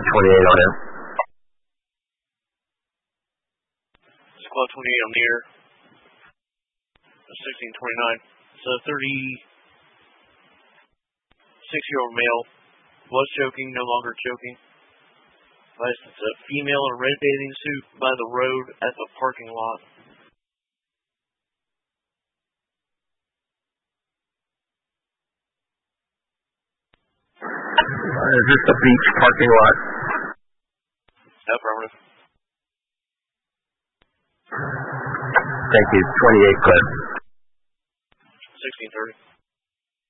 28 on him. Squad 28 on the air. 1629. It's a 36-year-old male. Was choking, no longer choking. It's a female in a red bathing suit by the road at the parking lot. Is this the beach parking lot? Affirmative. Thank you. 28 clear. 1630.